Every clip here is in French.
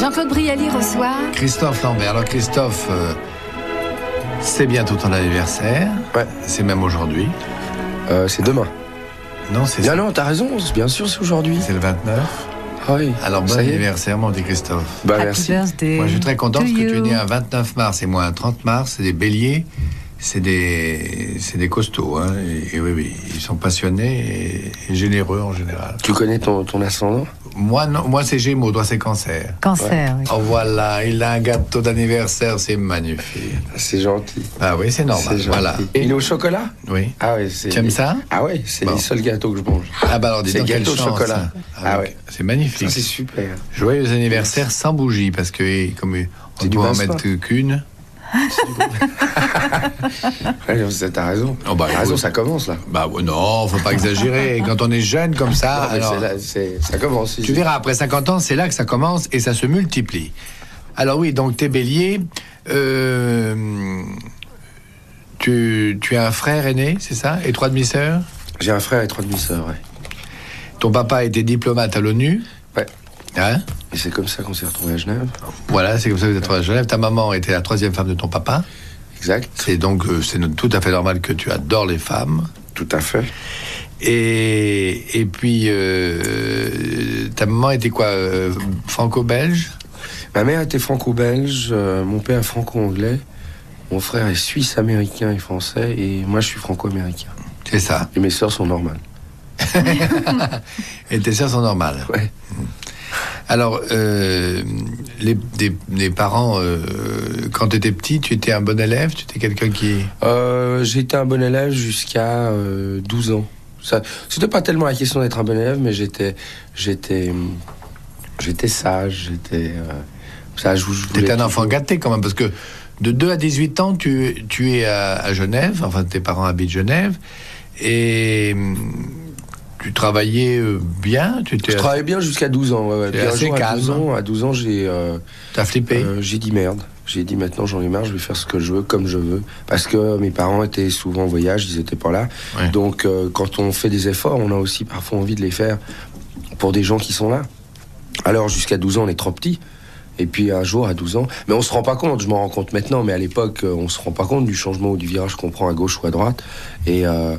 Jean-Claude Brialy reçoit Christophe Lambert. Alors Christophe, c'est bientôt ton anniversaire. Ouais. C'est même aujourd'hui. C'est demain. Non, c'est ça. Non, t'as raison, bien sûr, c'est aujourd'hui. C'est le 29. Ah oui. Alors bon anniversaire, mon petit Christophe. Bah, Happy merci. birthday Moi, je suis très content to parce que tu es you. né un 29 mars et moi un 30 mars. C'est des béliers. C'est des costauds. Hein. Et oui, ils sont passionnés et généreux en général. Tu connais ton ascendant? Moi, non. Moi, c'est Gémeaux. Toi, c'est Cancer. Cancer, oui. Oh, voilà. Il a un gâteau d'anniversaire. C'est magnifique. C'est gentil. Ah oui, c'est normal. C'est Voilà. gentil. Et il est au chocolat? Oui. Ah oui, c'est. Tu aimes ça? Ah oui, c'est Bon. les seuls gâteaux que je mange. Ah bah alors, dis C'est donc, quelle gâteau au chance. chocolat. Hein. Ah ouais. C'est magnifique. Ça, c'est super. Joyeux anniversaire sans bougie, parce que comme on C'est ne du peut en massin. mettre qu'une. Ouais, t'as raison. Oh, bah, T'as raison, écoute. ça commence là. Bah ouais, non, faut pas exagérer. Quand on est jeune comme ça, Non, mais alors, ça commence. tu verras, après 50 ans, c'est là que ça commence et ça se multiplie. Alors oui, donc t'es bélier. Tu as un frère aîné, c'est ça? Et 3 demi-sœurs? J'ai un frère et 3 demi-sœurs, ouais. Ton papa était diplomate à l'ONU. Ouais. Hein? Et c'est comme ça qu'on s'est retrouvés à Genève. Voilà, c'est comme ça que vous êtes retrouvés à Genève. Ta maman était la 3e femme de ton papa. Exact. C'est donc c'est tout à fait normal que tu adores les femmes. Tout à fait. Et puis, ta maman était quoi, franco-belge? Ma mère était franco-belge, mon père franco-anglais, mon frère est suisse-américain et français, et moi je suis franco-américain. C'est ça. Et mes sœurs sont normales. Et tes sœurs sont normales. Ouais. Alors, les parents, quand tu étais petit, tu étais un bon élève? Tu étais quelqu'un qui... J'ai été un bon élève jusqu'à 12 ans. C'était pas tellement la question d'être un bon élève, mais j'étais sage, sage. T'étais un enfant gâté quand même, parce que de 2 à 18 ans, tu es à Genève, enfin tes parents habitent Genève, et tu travaillais bien? Je travaillais bien jusqu'à 12 ans. Ouais. T'es Puis un assez jour, calme. à 12 ans, T'as flippé? j'ai dit merde. J'ai dit maintenant j'en ai marre, je vais faire ce que je veux, comme je veux. Parce que mes parents étaient souvent en voyage, ils étaient pas là. Ouais. Donc quand on fait des efforts, on a aussi parfois envie de les faire pour des gens qui sont là. Alors jusqu'à 12 ans, on est trop petit. Et puis un jour, à 12 ans, mais on se rend pas compte, je m'en rends compte maintenant, mais à l'époque, on se rend pas compte du changement ou du virage qu'on prend à gauche ou à droite. Et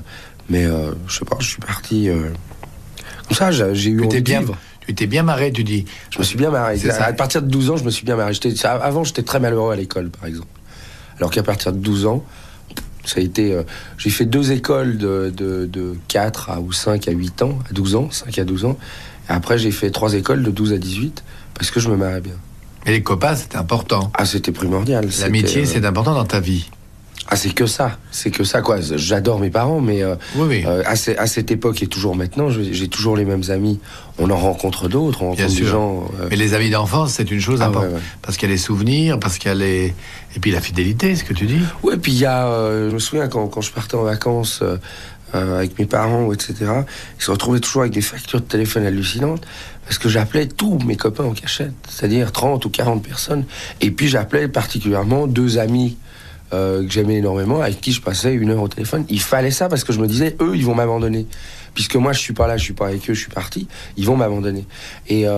je sais pas, je suis parti comme ça, j'ai eu envie de vivre. Tu t'es bien marré, tu dis. Je me suis bien marré. C'est ça. À partir de 12 ans, je me suis bien marré. Avant, j'étais très malheureux à l'école, par exemple. Alors qu'à partir de 12 ans, ça a été... j'ai fait 2 écoles de 4 ou 5 à 8 ans, à 12 ans, 5 à 12 ans. Et après, j'ai fait 3 écoles de 12 à 18, parce que je me marrais bien. Mais les copains, c'était important. Ah, c'était primordial. L'amitié, c'est important dans ta vie. Ah, c'est que ça, quoi. J'adore mes parents, mais Oui. à cette époque et toujours maintenant, j'ai toujours les mêmes amis. On en rencontre d'autres, on Bien rencontre des sûr. gens... Mais les amis d'enfance, c'est une chose importante. ouais. Parce qu'il y a les souvenirs, parce qu'il y a les... Et puis la fidélité, ce que tu dis. Ouais, puis il y a... je me souviens quand je partais en vacances avec mes parents, etc., ils se retrouvaient toujours avec des factures de téléphone hallucinantes, parce que j'appelais tous mes copains en cachette, c'est-à-dire 30 ou 40 personnes. Et puis j'appelais particulièrement 2 amis que j'aimais énormément, avec qui je passais 1 heure au téléphone. Il fallait ça, parce que je me disais, eux, ils vont m'abandonner. Puisque moi, je suis pas là, je suis pas avec eux, je suis parti, ils vont m'abandonner. Et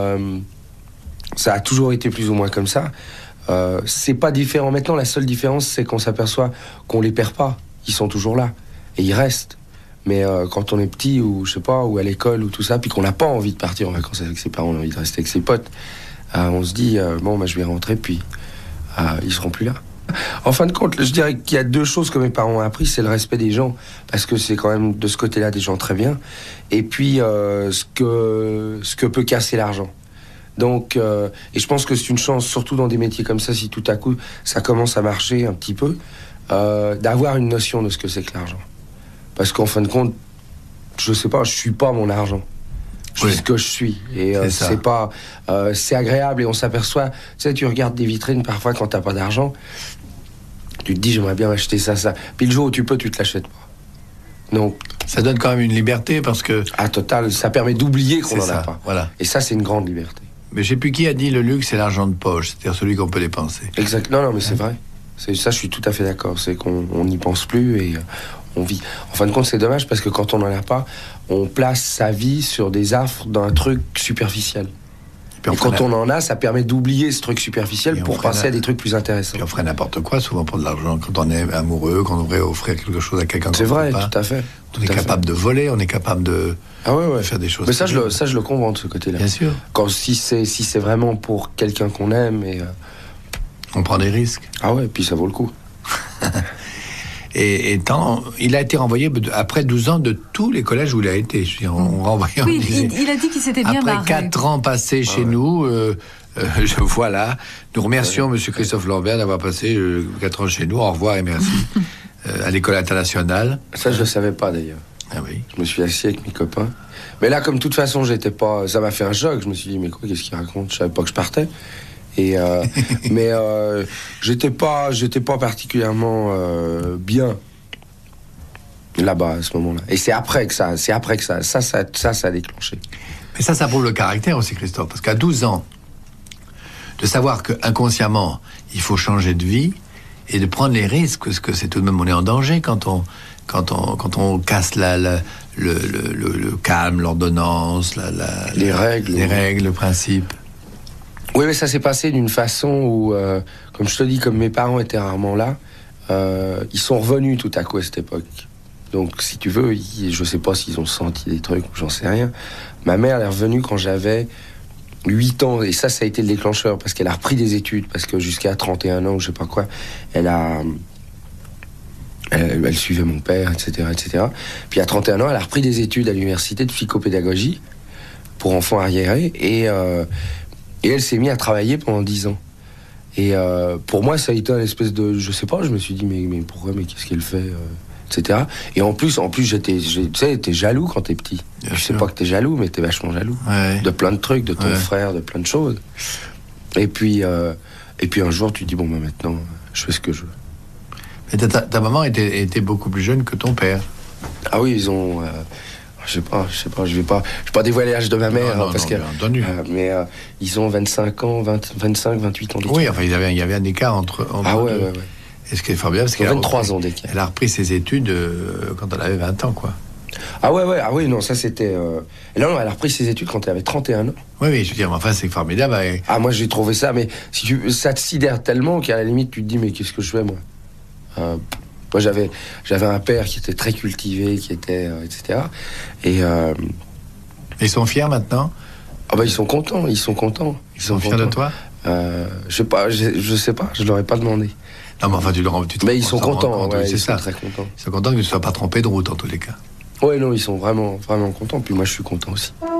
ça a toujours été plus ou moins comme ça. C'est pas différent maintenant, la seule différence, c'est qu'on s'aperçoit qu'on les perd pas. Ils sont toujours là. Et ils restent. Mais quand on est petit, ou je sais pas, ou à l'école, ou tout ça, puis qu'on n'a pas envie de partir en vacances avec ses parents, on a envie de rester avec ses potes, on se dit, bon, je vais rentrer, puis ils seront plus là. En fin de compte, je dirais qu'il y a 2 choses que mes parents ont appris, c'est le respect des gens, parce que c'est quand même de ce côté-là des gens très bien, et puis ce que peut casser l'argent. Donc, et je pense que c'est une chance, surtout dans des métiers comme ça, si tout à coup ça commence à marcher un petit peu, d'avoir une notion de ce que c'est que l'argent. Parce qu'en fin de compte, je sais pas, je suis pas mon argent. Je suis ce que je suis. Et c'est pas... c'est agréable et on s'aperçoit... Tu sais, tu regardes des vitrines parfois quand t'as pas d'argent, tu te dis, j'aimerais bien acheter ça. Puis le jour où tu peux, tu te l'achètes pas. Donc... Ça donne quand même une liberté, parce que... Ah, total, ça permet d'oublier qu'on en a pas. Voilà. Et ça, c'est une grande liberté. Mais je sais plus qui a dit le luxe, c'est l'argent de poche, c'est-à-dire celui qu'on peut dépenser. Exact. Non, mais c'est vrai. Ça, je suis tout à fait d'accord. C'est qu'on n'y pense plus et on vit. En fin de compte, c'est dommage parce que quand on n'en a pas, on place sa vie sur des affres d'un truc superficiel. Puis Et quand on en a, ça permet d'oublier ce truc superficiel pour passer à des trucs plus intéressants. Puis on ferait n'importe quoi, souvent pour de l'argent. Quand on est amoureux, quand on devrait offrir quelque chose à quelqu'un. C'est vrai, tout à fait. On est capable de voler, on est capable de faire des choses. Mais ça, je le comprends de ce côté-là. Bien sûr. Si c'est vraiment pour quelqu'un qu'on aime et on prend des risques. Ah ouais, puis ça vaut le coup. Et il a été renvoyé après 12 ans de tous les collèges où il a été. On renvoyait. Oui, il a dit qu'il s'était bien marré. Après 4 ans passés chez nous, voilà. Nous remercions M. Christophe Lambert d'avoir passé 4 ans chez nous. Au revoir et merci. À l'école internationale. Ça, je ne le savais pas d'ailleurs. Ah oui. Je me suis assis avec mes copains. Mais là, comme de toute façon, j'étais pas. Ça m'a fait un choc. Je me suis dit, mais quoi, qu'est-ce qu'il raconte? Je savais pas que je partais. Mais j'étais pas particulièrement bien là-bas à ce moment-là. Et c'est après que ça a déclenché. Mais ça prouve le caractère aussi, Christophe, parce qu'à 12 ans, de savoir que inconsciemment il faut changer de vie et de prendre les risques, parce que c'est tout de même, on est en danger quand on casse le calme, l'ordonnance, les règles, le principe. Oui, mais ça s'est passé d'une façon où, comme je te dis, comme mes parents étaient rarement là, ils sont revenus tout à coup à cette époque. Donc, si tu veux, je sais pas s'ils ont senti des trucs, j'en sais rien. Ma mère est revenue quand j'avais 8 ans, et ça a été le déclencheur, parce qu'elle a repris des études, parce que jusqu'à 31 ans, ou je sais pas quoi, elle suivait mon père, etc., etc. Puis à 31 ans, elle a repris des études à l'université de psychopédagogie pour enfants arriérés, et elle s'est mise à travailler pendant 10 ans. Et pour moi, ça a été une espèce de... Je sais pas, je me suis dit, mais pourquoi, mais qu'est-ce qu'elle fait etc. Et en plus, tu sais, t'es jaloux quand t'es petit. Bien je sais sûr. pas que t'es jaloux, mais t'es vachement jaloux. Ouais. De plein de trucs, de ton frère, de plein de choses. Et puis un jour, tu te dis, bon, bah, maintenant, je fais ce que je veux. Mais ta maman était beaucoup plus jeune que ton père. Ah oui, ils ont... je sais pas, je vais pas dévoiler l'âge de ma mère, Non, parce que... bien entendu. Mais ils ont 25 ans, 25, 28 ans d'écart. Oui, enfin, il y avait un écart entre Ah ouais, deux. ouais. Et ce qui est fort bien, parce Ils ont qu'elle 23 ans d'écart. elle a repris ses études quand elle avait 20 ans, quoi. Ah ouais, ah oui, non, ça c'était... Non, elle a repris ses études quand elle avait 31 ans. Oui, je veux dire, enfin, c'est formidable. Ah, moi j'ai trouvé ça, mais ça te sidère tellement qu'à la limite tu te dis, mais qu'est-ce que je fais, moi Moi j'avais un père qui était très cultivé, qui était... etc. Et... Ils sont fiers maintenant? Ah bah ils sont contents. Ils sont fiers de toi? Je sais pas, je leur ai pas demandé. Non, mais enfin, mais ils sont contents, ouais, ils c'est sont ça. très contents. Ils sont contents que tu ne sois pas trompé de route, en tous les cas. Ouais, non, ils sont vraiment, vraiment contents. Puis moi, je suis content aussi.